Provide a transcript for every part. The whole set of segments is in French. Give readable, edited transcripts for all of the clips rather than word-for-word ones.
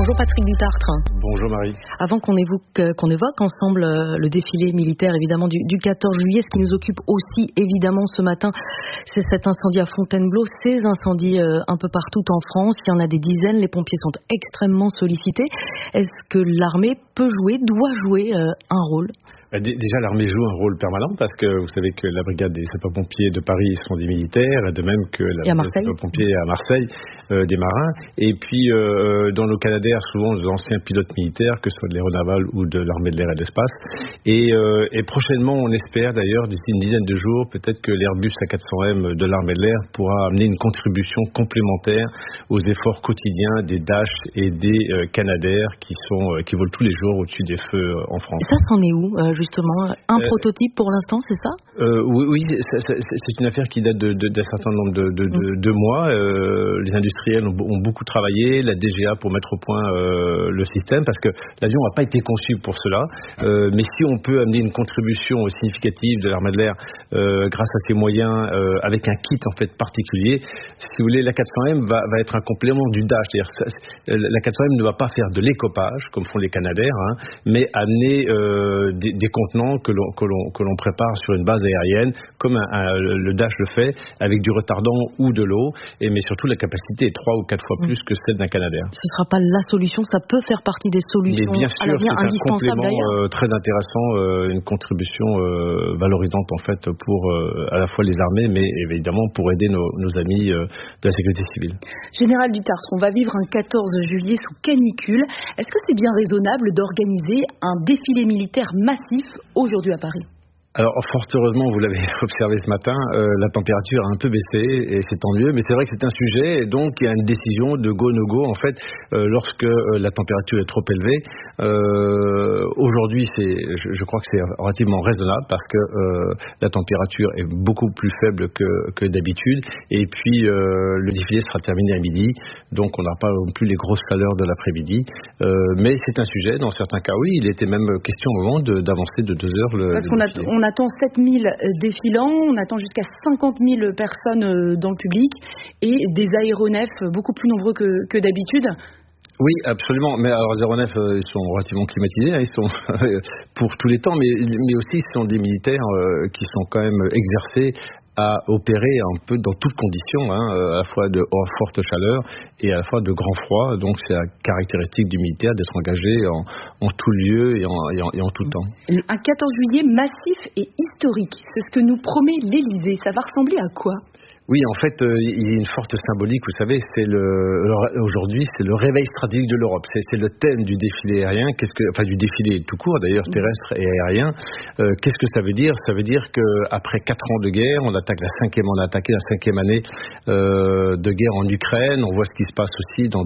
Bonjour Patrick Dutartre. Bonjour Marie. Avant qu'on évoque ensemble le défilé militaire évidemment du 14 juillet, ce qui nous occupe aussi évidemment ce matin, c'est cet incendie à Fontainebleau, ces incendies un peu partout en France. Il y en a des dizaines, les pompiers sont extrêmement sollicités. Est-ce que l'armée doit jouer un rôle ? Déjà, l'armée joue un rôle permanent parce que vous savez que la brigade des sapeurs-pompiers de Paris sont des militaires, et de même que la brigade des sapeurs-pompiers à Marseille, des marins. Et puis, dans nos Canadair, souvent des anciens pilotes militaires, que ce soit de l'aéronaval ou de l'armée de l'air et de l'espace. Et prochainement, on espère d'ailleurs, d'ici une dizaine de jours, peut-être que l'Airbus A400M de l'armée de l'air pourra amener une contribution complémentaire aux efforts quotidiens des Dash et des Canadair qui volent tous les jours au-dessus des feux en France. Et ça, c'en est où justement, un prototype pour l'instant, c'est ça ? Oui, c'est une affaire qui date d'un certain nombre de mois. Les industriels ont beaucoup travaillé, la DGA pour mettre au point le système, parce que l'avion n'a pas été conçu pour cela. Mais si on peut amener une contribution significative de l'armée de l'air grâce à ces moyens, avec un kit en fait particulier, si vous voulez, la 400M va être un complément du Dash. C'est-à-dire, la 400M ne va pas faire de l'écopage comme font les Canadair, mais amener des contenants que l'on prépare sur une base aérienne, comme le Dash le fait, avec du retardant ou de l'eau, mais surtout la capacité est 3 ou 4 fois plus que celle d'un Canadair. Ce ne sera pas la solution, ça peut faire partie des solutions mais bien sûr, à l'avenir indispensables d'ailleurs. C'est un complément très intéressant, une contribution valorisante en fait pour à la fois les armées, mais évidemment pour aider nos amis de la sécurité civile. Général Dutartre, on va vivre un 14 juillet sous canicule. Est-ce que c'est bien raisonnable d'organiser un défilé militaire massif aujourd'hui à Paris ? Alors, fort heureusement, vous l'avez observé ce matin, la température a un peu baissé et c'est tant mieux, mais c'est vrai que c'est un sujet et donc il y a une décision de go, no go en fait, lorsque la température est trop élevée. Aujourd'hui, je crois que c'est relativement raisonnable parce que la température est beaucoup plus faible que d'habitude et puis le défilé sera terminé à midi, donc on n'a pas non plus les grosses chaleurs de l'après-midi, mais c'est un sujet, dans certains cas oui, il était même question au moment d'avancer de 2 heures le défilé. On attend 7000 défilants, on attend jusqu'à 50 000 personnes dans le public et des aéronefs beaucoup plus nombreux que d'habitude. Oui, absolument. Mais alors les aéronefs, ils sont relativement climatisés, ils sont pour tous les temps, mais aussi ce sont des militaires qui sont quand même exercés à opérer un peu dans toutes conditions, à la fois de forte chaleur et à la fois de grand froid. Donc c'est la caractéristique du militaire d'être engagé en tout lieu et en tout temps. Un 14 juillet massif et historique, c'est ce que nous promet l'Élysée. Ça va ressembler à quoi ? Oui, en fait, il y a une forte symbolique, vous savez, aujourd'hui, c'est le réveil stratégique de l'Europe. C'est le thème du défilé aérien, du défilé tout court d'ailleurs, terrestre et aérien. Qu'est-ce que ça veut dire ? Ça veut dire qu'après 4 ans de guerre, on a attaqué la 5e année de guerre en Ukraine. On voit ce qui se passe aussi dans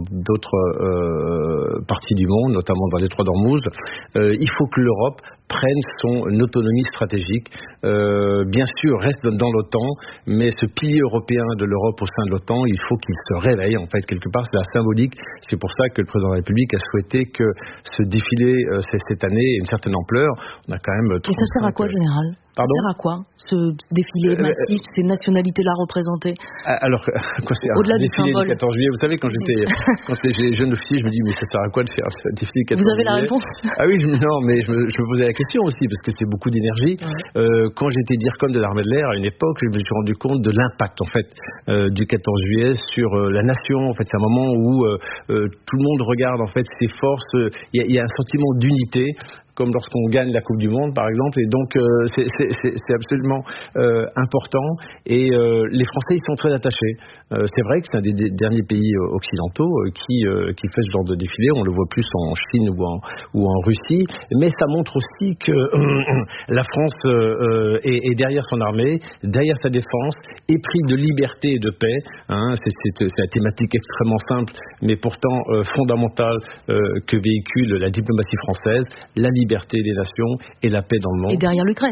d'autres parties du monde, notamment dans l'étroit d'Ormuz. Il faut que l'Europe prenne son autonomie stratégique. Bien sûr, reste dans l'OTAN, mais ce pilier européen de l'Europe au sein de l'OTAN, il faut qu'il se réveille, en fait, quelque part, c'est la symbolique. C'est pour ça que le président de la République a souhaité que ce défilé, cette année, ait une certaine ampleur. On a quand même... Et ça sert à quoi, général ? Pardon ? Ça sert à quoi, ce défilé massif, ces nationalités-là représentées ? Alors, quoi, c'est au-delà un du défilé symbole. Du 14 juillet, vous savez, quand j'étais jeune officier, je me dis, mais ça sert à quoi de faire ce défilé du 14 juillet ? Vous avez la réponse ? Ah oui, non, mais je me posais la question aussi, parce que c'est beaucoup d'énergie. Ouais. Quand j'étais DIRCOM de l'armée de l'air, à une époque, je me suis rendu compte de l'impact, en fait, du 14 juillet sur la nation. En fait, c'est un moment où tout le monde regarde, en fait, ses forces. Il y a un sentiment d'unité, comme lorsqu'on gagne la Coupe du Monde, par exemple, et donc c'est absolument important. Et les Français, ils sont très attachés. C'est vrai que c'est un des derniers pays occidentaux qui fait ce genre de défilé. On le voit plus en Chine ou en Russie, mais ça montre aussi que la France est derrière son armée, derrière sa défense, épris de liberté et de paix. C'est la thématique extrêmement simple, mais pourtant fondamentale que véhicule la diplomatie française, la liberté des nations et la paix dans le monde. Et derrière l'Ukraine.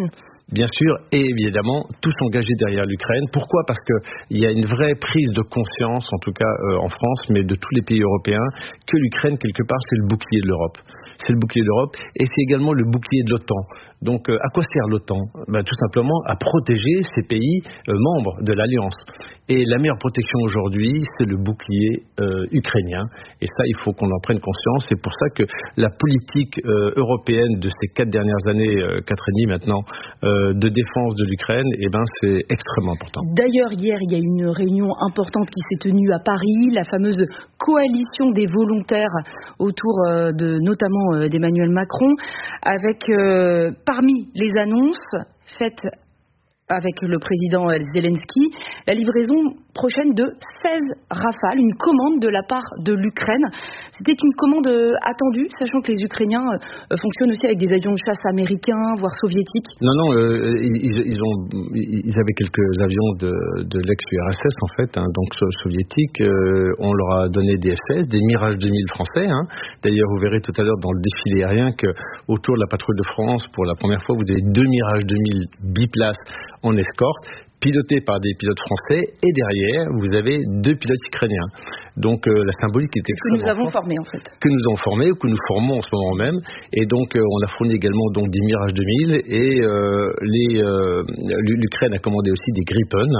bien sûr, et évidemment tous engagés derrière l'Ukraine. Pourquoi ? Parce qu'il y a une vraie prise de conscience, en tout cas en France, mais de tous les pays européens, que l'Ukraine, quelque part, c'est le bouclier de l'Europe. C'est le bouclier de l'Europe et c'est également le bouclier de l'OTAN. Donc à quoi sert l'OTAN ? Tout simplement à protéger ces pays membres de l'Alliance. Et la meilleure protection aujourd'hui, c'est le bouclier ukrainien. Et ça, il faut qu'on en prenne conscience. C'est pour ça que la politique européenne de ces 4 dernières années, 4 et demi maintenant, de défense de l'Ukraine, c'est extrêmement important. D'ailleurs, hier, il y a eu une réunion importante qui s'est tenue à Paris, la fameuse coalition des volontaires autour notamment d'Emmanuel Macron, avec parmi les annonces faites avec le président Zelensky, la livraison prochaine de 16 Rafales, une commande de la part de l'Ukraine. C'était une commande attendue, sachant que les Ukrainiens fonctionnent aussi avec des avions de chasse américains, voire soviétiques. Non, ils avaient quelques avions de l'ex-URSS en fait, donc soviétiques. On leur a donné des F-16, des Mirage 2000 français. D'ailleurs, vous verrez tout à l'heure dans le défilé aérien que autour de la patrouille de France, pour la première fois, vous avez 2 Mirage 2000 biplaces en escorte, pilotés par des pilotes français, et derrière, vous avez 2 pilotes ukrainiens. Donc la symbolique est extrêmement forte. Que nous avons formés en fait. Que nous avons formés, ou que nous formons en ce moment même. Et donc on a fourni également des Mirage 2000, et l'Ukraine a commandé aussi des Gripen,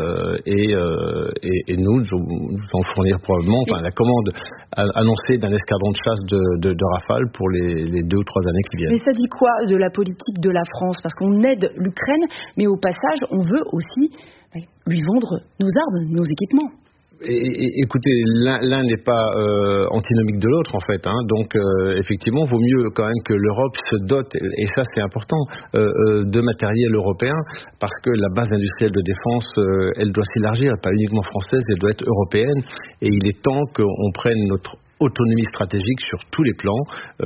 et nous allons fournir probablement, la commande annoncée d'un escadron de chasse de Rafale pour les 2 ou 3 années qui viennent. Mais ça dit quoi de la politique de la France ? Parce qu'on aide l'Ukraine, mais au passage, on veut aussi lui vendre nos armes, nos équipements. Écoutez, l'un n'est pas antinomique de l'autre en fait, donc effectivement, vaut mieux quand même que l'Europe se dote, et ça c'est important, de matériel européen, parce que la base industrielle de défense, elle doit s'élargir, pas uniquement française, elle doit être européenne, et il est temps qu'on prenne notre autonomie stratégique sur tous les plans.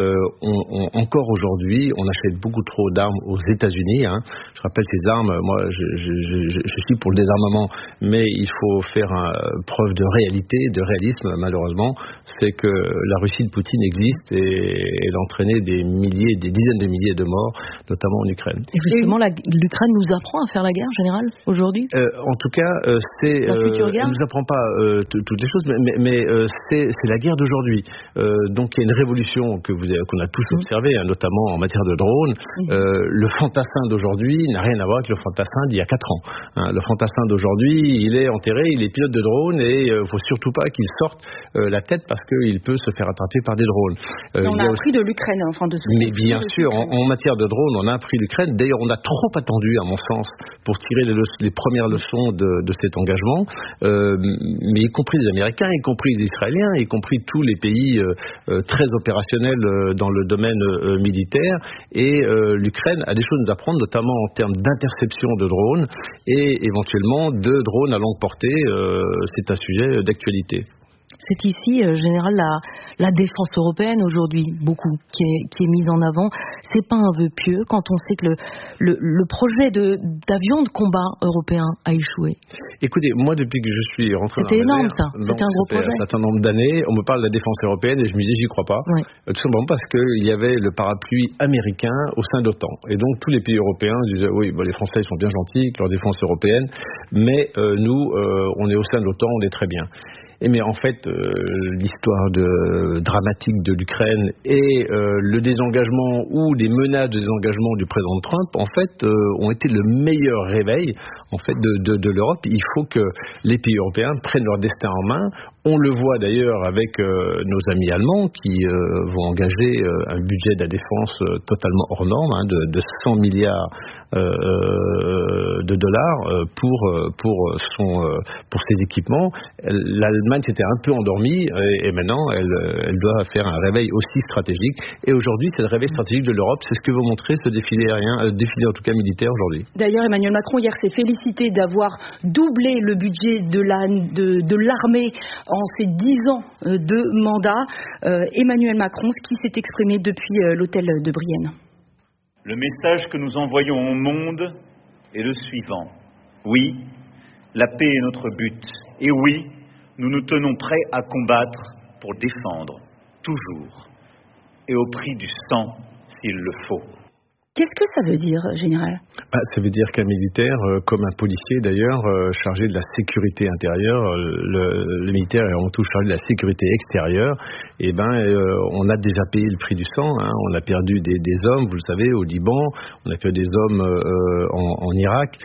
Encore aujourd'hui, on achète beaucoup trop d'armes aux États-Unis. Je rappelle ces armes, moi je suis pour le désarmement, mais il faut faire preuve de réalité, de réalisme. Malheureusement, c'est que la Russie de Poutine existe et elle a entraîné des dizaines de milliers de morts, notamment en Ukraine. Et justement, l'Ukraine nous apprend à faire la guerre, général, aujourd'hui ? En tout cas, elle ne nous apprend pas toutes les choses, mais c'est la guerre d'aujourd'hui. Donc il y a une révolution qu'on a tous observée, notamment en matière de drones. Le fantassin d'aujourd'hui n'a rien à voir avec le fantassin d'il y a 4 ans. Le fantassin d'aujourd'hui, il est enterré, il est pilote de drone, et il ne faut surtout pas qu'il sorte la tête parce qu'il peut se faire attraper par des drones. On a appris de l'Ukraine, Mais bien sûr, en matière de drone, on a appris l'Ukraine. D'ailleurs, on a trop attendu, à mon sens, pour tirer les premières leçons de cet engagement, mais y compris les Américains, y compris les Israéliens, y compris tous les pays très opérationnels dans le domaine militaire, et l'Ukraine a des choses à nous apprendre, notamment en termes d'interception de drones et éventuellement de drones à longue portée. C'est un sujet d'actualité. C'est ici, général, la défense européenne aujourd'hui, beaucoup, qui est mise en avant. C'est pas un vœu pieux quand on sait que le projet d'avion de combat européen a échoué. Écoutez, moi, depuis que je suis rentré c'était énorme, ça. C'était un gros projet. Un certain nombre d'années, on me parle de la défense européenne et je me disais, j'y crois pas. Oui. Tout simplement parce qu'il y avait le parapluie américain au sein de l'OTAN. Et donc, tous les pays européens disaient, oui, les Français, ils sont bien gentils, leur défense européenne, mais nous, on est au sein de l'OTAN, on est très bien. Mais en fait, l'histoire dramatique de l'Ukraine et le désengagement ou les menaces de désengagement du président Trump, en fait, ont été le meilleur réveil en fait de l'Europe. Il faut que les pays européens prennent leur destin en main. On le voit d'ailleurs avec nos amis allemands qui vont engager un budget de la défense totalement hors norme, de 100 milliards de dollars pour ses équipements. L'Allemagne s'était un peu endormie et maintenant elle doit faire un réveil aussi stratégique. Et aujourd'hui, c'est le réveil stratégique de l'Europe. C'est ce que veut montrer ce défilé aérien, défilé en tout cas militaire aujourd'hui. D'ailleurs, Emmanuel Macron hier s'est félicité d'avoir doublé le budget de l'armée en ces 10 ans de mandat. Emmanuel Macron, ce qui s'est exprimé depuis l'hôtel de Brienne. Le message que nous envoyons au monde est le suivant. Oui, la paix est notre but. Et oui, nous nous tenons prêts à combattre pour défendre, toujours, et au prix du sang s'il le faut. Qu'est-ce que ça veut dire, général ? Ça veut dire qu'un militaire, comme un policier d'ailleurs, chargé de la sécurité intérieure, le militaire est avant tout chargé de la sécurité extérieure, on a déjà payé le prix du sang, hein. On a perdu des hommes, vous le savez, au Liban, on a perdu des hommes en Irak,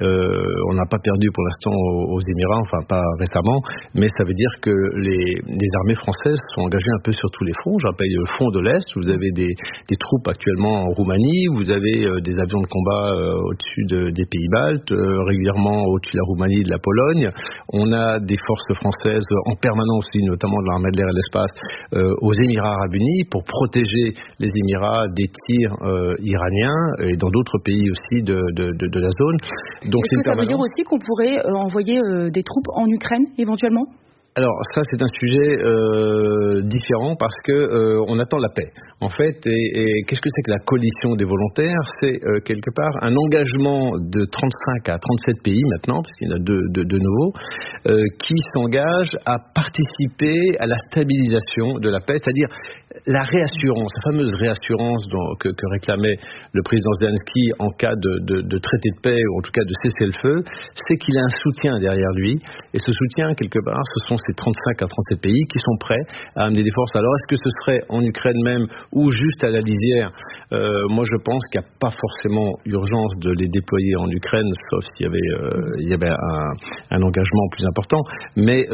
on n'a pas perdu pour l'instant aux Émirats, enfin pas récemment, mais ça veut dire que les armées françaises sont engagées un peu sur tous les fronts. Je rappelle le front de l'Est, vous avez des troupes actuellement en Roumanie, vous avez des avions de combat au-dessus des pays baltes, régulièrement au-dessus de la Roumanie et de la Pologne. On a des forces françaises en permanence aussi, notamment de l'armée de l'air et de l'espace, aux Émirats arabes unis pour protéger les Émirats des tirs iraniens et dans d'autres pays aussi de la zone. Donc est-ce que ça veut dire aussi qu'on pourrait envoyer des troupes en Ukraine éventuellement ? Alors ça c'est un sujet différent parce que on attend la paix. En fait, et qu'est-ce que c'est que la coalition des volontaires ? C'est quelque part un engagement de 35 à 37 pays maintenant, parce qu'il y en a deux nouveaux, qui s'engagent à participer à la stabilisation de la paix, c'est-à-dire la réassurance, la fameuse réassurance que réclamait le président Zelensky en cas de traité de paix, ou en tout cas de cessez-le-feu, c'est qu'il a un soutien derrière lui, et ce soutien, quelque part, ce sont ces 35 à 37 pays qui sont prêts à amener des forces. Alors, est-ce que ce serait en Ukraine même, ou juste à la lisière ? Moi, je pense qu'il n'y a pas forcément urgence de les déployer en Ukraine, sauf s'il y avait un engagement plus important, mais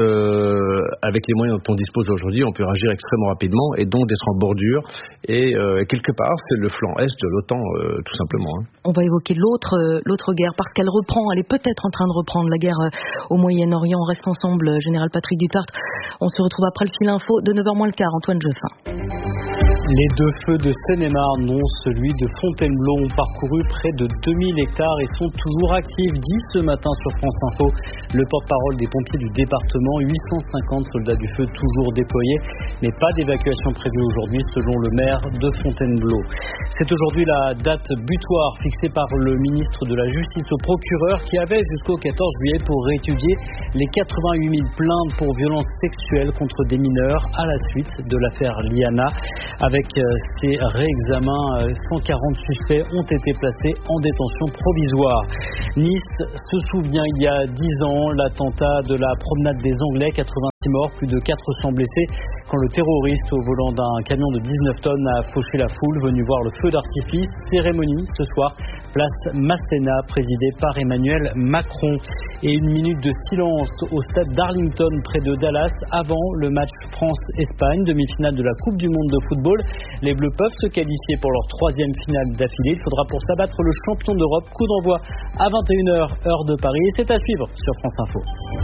avec les moyens dont on dispose aujourd'hui, on peut réagir extrêmement rapidement, et donc d'être en bordure, et quelque part c'est le flanc est de l'OTAN tout simplement. On va évoquer l'autre guerre parce qu'elle est peut-être en train de reprendre, la guerre au Moyen-Orient. On reste ensemble, général Patrick Dutartre. On se retrouve après le fil info de 9h moins le quart. Antoine Jeffin. Les deux feux de Seine-et-Marne, dont celui de Fontainebleau, ont parcouru près de 2000 hectares et sont toujours actifs. Dit ce matin sur France Info, le porte-parole des pompiers du département, 850 soldats du feu toujours déployés, mais pas d'évacuation prévue aujourd'hui selon le maire de Fontainebleau. C'est aujourd'hui la date butoir fixée par le ministre de la Justice au procureur qui avait jusqu'au 14 juillet pour réétudier les 88 000 plaintes pour violences sexuelles contre des mineurs à la suite de l'affaire Liana. Avec ces réexamens, 140 suspects ont été placés en détention provisoire. Nice se souvient il y a 10 ans, l'attentat de la promenade des Anglais, 86 morts, plus de 400 blessés, quand le terroriste au volant d'un camion de 19 tonnes a fauché la foule venue voir le feu d'artifice. Cérémonie ce soir, place Masséna, présidée par Emmanuel Macron. Et une minute de silence au stade d'Arlington près de Dallas avant le match France-Espagne, demi-finale de la Coupe du Monde de football. Les Bleus peuvent se qualifier pour leur 3e finale d'affilée. Il faudra pour ça battre le champion d'Europe. Coup d'envoi à 21h, heure de Paris. Et c'est à suivre sur France Info.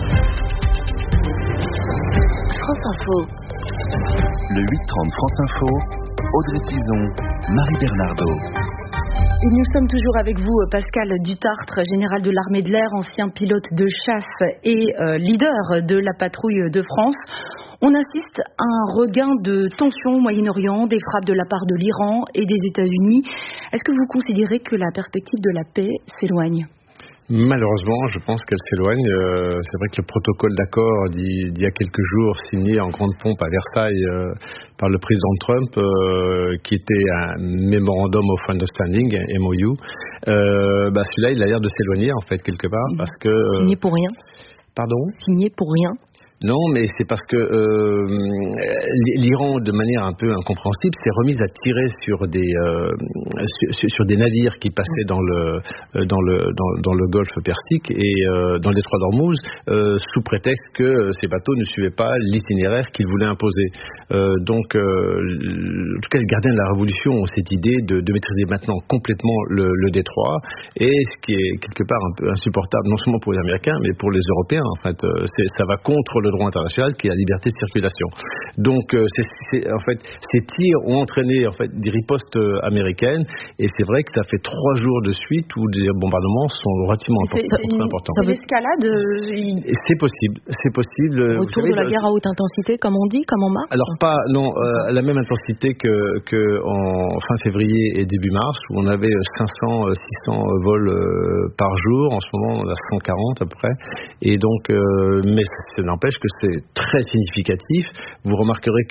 France Info. Le 8h30 France Info, Audrey Tison, Marie Bernardo. Et nous sommes toujours avec vous, Pascal Dutartre, général de l'armée de l'air, ancien pilote de chasse et leader de la patrouille de France. On assiste à un regain de tension au Moyen-Orient, des frappes de la part de l'Iran et des États-Unis. Est-ce que vous considérez que la perspective de la paix s'éloigne ? Malheureusement, je pense qu'elle s'éloigne. C'est vrai que le protocole d'accord d'il y a quelques jours, signé en grande pompe à Versailles par le président Trump, qui était un Memorandum of Understanding, MOU, celui-là, il a l'air de s'éloigner, en fait, quelque part, parce que... Signé pour rien. Pardon ? Signé pour rien. Non, mais c'est parce que l'Iran, de manière un peu incompréhensible, s'est remise à tirer sur des navires qui passaient dans le Golfe Persique et dans le détroit d'Ormuz, sous prétexte que ces bateaux ne suivaient pas l'itinéraire qu'ils voulaient imposer. Donc, en tout cas, les gardiens de la Révolution ont cette idée de maîtriser maintenant complètement le détroit, et ce qui est quelque part un peu insupportable, non seulement pour les Américains, mais pour les Européens. En fait, ça va contre le droit international qui est la liberté de circulation. Donc en fait, ces tirs ont entraîné en fait des ripostes américaines, et c'est vrai que ça fait 3 jours de suite où des bombardements sont relativement importants. C'est l'escalade. C'est possible. Retour de la guerre à haute intensité, comme on dit, comme en mars. Alors pas à la même intensité que en fin février et début mars, où on avait 500-600 vols par jour. En ce moment, on a 140 à peu près. Et donc, mais ça n'empêche que c'est très significatif. Vous remarquerez que les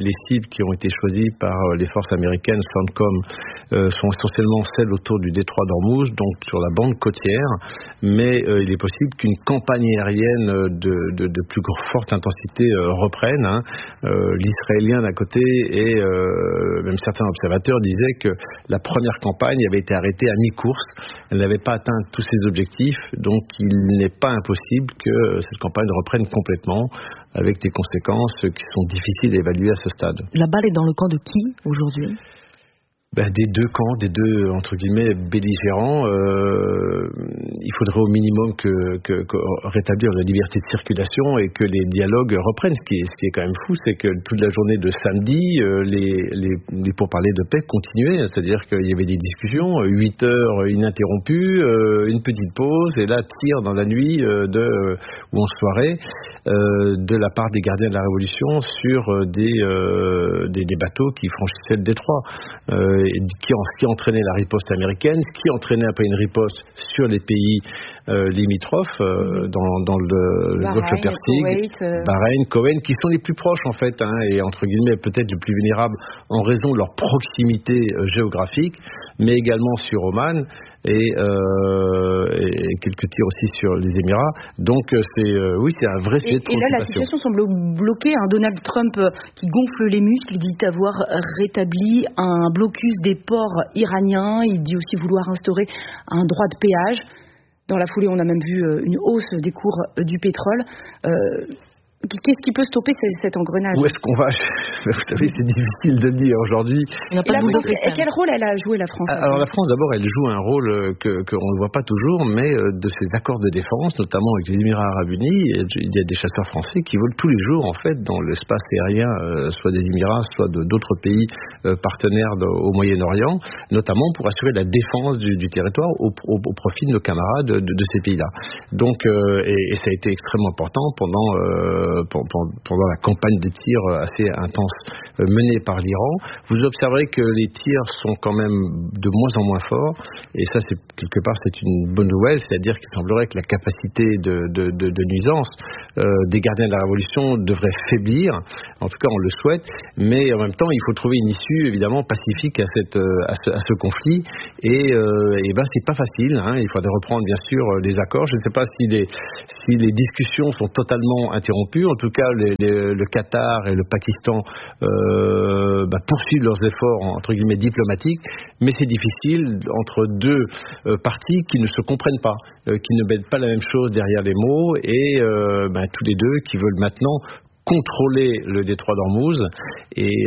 les cibles qui ont été choisies par les forces américaines CENTCOM sont essentiellement celles autour du détroit d'Ormuz, donc sur la bande côtière, mais il est possible qu'une campagne aérienne de plus forte intensité reprenne. L'Israélien d'un côté et même certains observateurs disaient que la première campagne avait été arrêtée à mi-course, elle n'avait pas atteint tous ses objectifs, donc il n'est pas impossible que cette campagne reprenne complètement, avec des conséquences qui sont difficiles à évaluer à ce stade. La balle est dans le camp de qui aujourd'hui ? Des deux camps, des deux entre guillemets belligérants. Il faudrait au minimum que rétablir la liberté de circulation et que les dialogues reprennent. Ce qui est quand même fou, c'est que toute la journée de samedi, les pourparlers de paix continuaient. C'est-à-dire qu'il y avait des discussions, 8 heures ininterrompues, une petite pause, et là tir dans la nuit ou en soirée de la part des gardiens de la Révolution sur des bateaux qui franchissaient le détroit. Qui entraînait la riposte américaine, ce qui entraînait après une riposte sur les pays limitrophes dans le golfe Persique, Bahreïn, Koweït, qui sont les plus proches en fait, et entre guillemets peut-être les plus vulnérables en raison de leur proximité géographique, mais également sur Oman et quelques tirs aussi sur les Émirats. Donc c'est un vrai sujet de préoccupation. Et là la situation semble bloquée. Donald Trump qui gonfle les muscles, il dit avoir rétabli un blocus des ports iraniens. Il dit aussi vouloir instaurer un droit de péage. Dans la foulée, on a même vu une hausse des cours du pétrole. Qu'est-ce qui peut stopper cet engrenage ? Où est-ce qu'on va ? Vous savez, c'est difficile de dire aujourd'hui. Quel rôle elle a joué la France ? Alors la France, d'abord, elle joue un rôle qu'on ne voit pas toujours, mais de ces accords de défense, notamment avec les Émirats Arabes Unis, il y a des chasseurs français qui volent tous les jours, en fait, dans l'espace aérien, soit des Émirats, soit d'autres pays partenaires au Moyen-Orient, notamment pour assurer la défense du territoire au profit de nos camarades de ces pays-là. Donc, et ça a été extrêmement important pendant la campagne de tirs assez intense menée par l'Iran. Vous observerez que les tirs sont quand même de moins en moins forts, et ça, quelque part, c'est une bonne nouvelle, c'est-à-dire qu'il semblerait que la capacité de nuisance des gardiens de la Révolution devrait faiblir. En tout cas, on le souhaite, mais en même temps, il faut trouver une issue, évidemment, pacifique à ce conflit, et c'est pas facile, il faudrait reprendre, bien sûr, les accords. Je ne sais pas si les discussions sont totalement interrompues. En tout cas, le Qatar et le Pakistan poursuivent leurs efforts entre guillemets diplomatiques, mais c'est difficile entre deux parties qui ne se comprennent pas, qui ne mettent pas la même chose derrière les mots, et tous les deux qui veulent maintenant contrôler le détroit d'Ormuz, et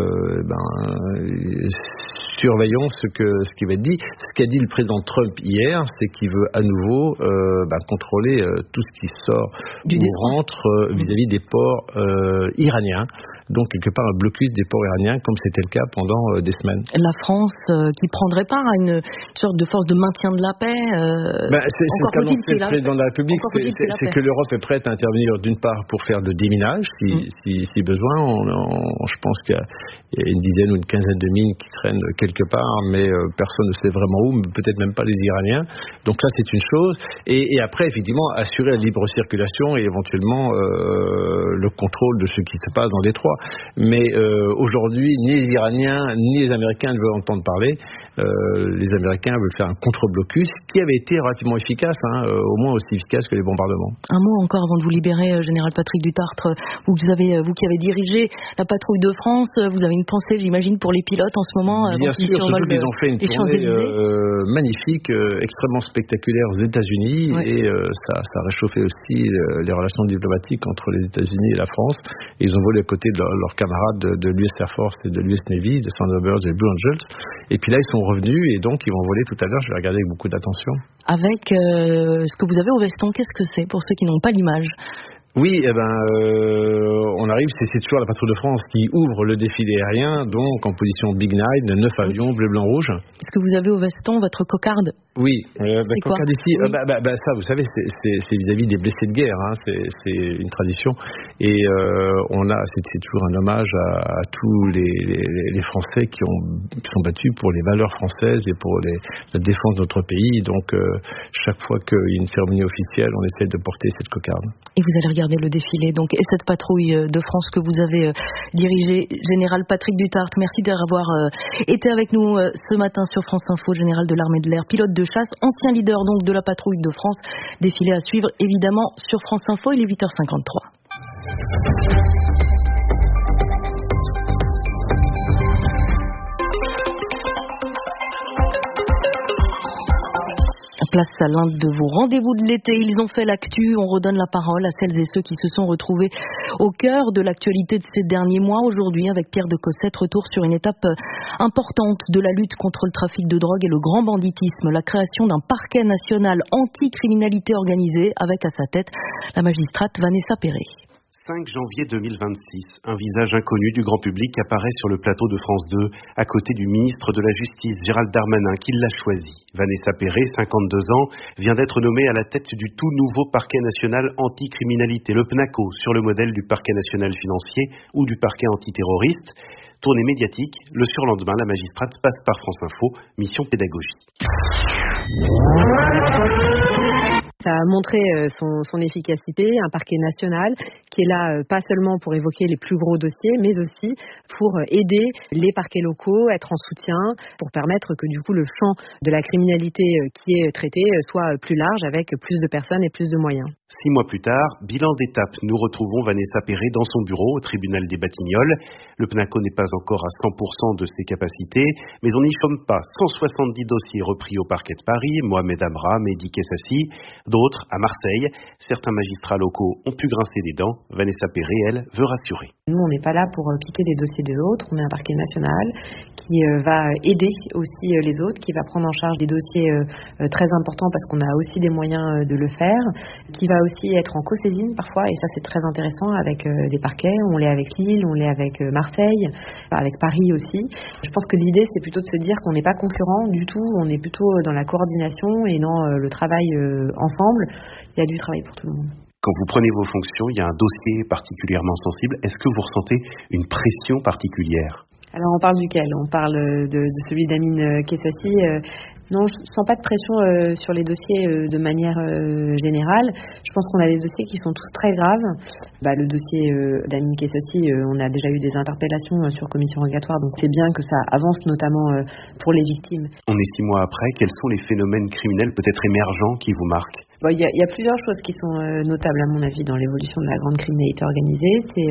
surveillons ce qui va être dit. Ce qu'a dit le président Trump hier, c'est qu'il veut à nouveau contrôler tout ce qui sort ou rentre vis-à-vis des ports iraniens. Donc quelque part un blocus des ports iraniens, comme c'était le cas pendant des semaines. La France qui prendrait part à une sorte de force de maintien de la paix. C'est ce qu'a annoncé le président de la République, c'est que l'Europe est prête à intervenir d'une part pour faire le déminage si besoin. Je pense qu'il y a une dizaine ou une quinzaine de mines qui traînent quelque part, mais personne ne sait vraiment où, peut-être même pas les Iraniens. Donc ça, c'est une chose. Et après, effectivement, assurer la libre circulation et éventuellement le contrôle de ce qui se passe dans les détroit. Mais aujourd'hui, ni les Iraniens ni les Américains ne veulent entendre parler. Les Américains veulent faire un contre-blocus qui avait été relativement efficace, au moins aussi efficace que les bombardements. Un mot encore avant de vous libérer, Général Patrick Dutartre. Vous qui avez dirigé la patrouille de France, vous avez une pensée, j'imagine, pour les pilotes en ce moment. Bien sûr, surtout qu'ils ont fait une tournée magnifique, extrêmement spectaculaire aux États-Unis, et ça a réchauffé aussi les relations diplomatiques entre les États-Unis et la France. Et ils ont volé à côté de leurs camarades de l'US Air Force et de l'US Navy, de Thunderbirds et Blue Angels. Et puis là, ils sont revenus, et donc ils vont voler tout à l'heure. Je vais regarder avec beaucoup d'attention. Avec ce que vous avez au veston, qu'est-ce que c'est pour ceux qui n'ont pas l'image? Oui, on arrive, c'est toujours la patrouille de France qui ouvre le défilé aérien, donc en position Big Night, 9 avions, bleu, blanc, rouge. Est-ce que vous avez au veston votre cocarde? Oui, la cocarde ici, oui. Ça, vous savez, c'est vis-à-vis des blessés de guerre, c'est une tradition. Et c'est toujours un hommage à tous les Français qui sont battus pour les valeurs françaises et pour la défense de notre pays. Donc, chaque fois qu'il y a une cérémonie officielle, on essaie de porter cette cocarde. Et vous allez regarder regarder le défilé donc et cette patrouille de France que vous avez dirigée. Général Patrick Dutart, merci d'avoir été avec nous ce matin sur France Info. Général de l'armée de l'air, pilote de chasse, ancien leader donc de la patrouille de France. Défilé à suivre évidemment sur France Info. Il est 8h53. Place à l'un de vos rendez-vous de l'été. Ils ont fait l'actu. On redonne la parole à celles et ceux qui se sont retrouvés au cœur de l'actualité de ces derniers mois. Aujourd'hui, avec Pierre de Cossette, retour sur une étape importante de la lutte contre le trafic de drogue et le grand banditisme. La création d'un parquet national anti-criminalité organisée avec à sa tête la magistrate Vanessa Perret. 5 janvier 2026, un visage inconnu du grand public apparaît sur le plateau de France 2, à côté du ministre de la Justice, Gérald Darmanin, qui l'a choisi. Vanessa Perret, 52 ans, vient d'être nommée à la tête du tout nouveau parquet national anti-criminalité, le PNACO, sur le modèle du parquet national financier ou du parquet antiterroriste. Tournée médiatique, le surlendemain, la magistrate passe par France Info, mission pédagogie. Ça a montré son efficacité, un parquet national qui est là pas seulement pour évoquer les plus gros dossiers, mais aussi pour aider les parquets locaux, être en soutien, pour permettre que du coup le champ de la criminalité qui est traité soit plus large avec plus de personnes et plus de moyens. 6 mois plus tard, bilan d'étape, nous retrouvons Vanessa Perret dans son bureau au tribunal des Batignolles. Le PNACO n'est pas encore à 100% de ses capacités, mais on n'y chôme pas. 170 dossiers repris au parquet de Paris, Mohamed Amra, Mehdi Kessassi, d'autres à Marseille. Certains magistrats locaux ont pu grincer des dents. Vanessa Perret, elle, veut rassurer. Nous, on n'est pas là pour piquer des dossiers des autres. On est un parquet national qui va aider aussi les autres, qui va prendre en charge des dossiers très importants parce qu'on a aussi des moyens de le faire, qui va aussi être en co-saisine parfois, et ça c'est très intéressant avec des parquets. On l'est avec Lille, on l'est avec Marseille, avec Paris aussi. Je pense que l'idée c'est plutôt de se dire qu'on n'est pas concurrents du tout, on est plutôt dans la coordination et dans le travail ensemble. Il y a du travail pour tout le monde. Quand vous prenez vos fonctions, il y a un dossier particulièrement sensible. Est-ce que vous ressentez une pression particulière ? Alors on parle duquel ? On parle de celui d'Amine Kessassi. Non, je ne sens pas de pression sur les dossiers de manière générale. Je pense qu'on a des dossiers qui sont tous très graves. Le dossier d'Amine Kessassi, on a déjà eu des interpellations sur commission rogatoire, donc c'est bien que ça avance, notamment pour les victimes. On est 6 mois après, quels sont les phénomènes criminels peut-être émergents qui vous marquent ? Il y a plusieurs choses qui sont notables à mon avis dans l'évolution de la grande criminalité organisée. C'est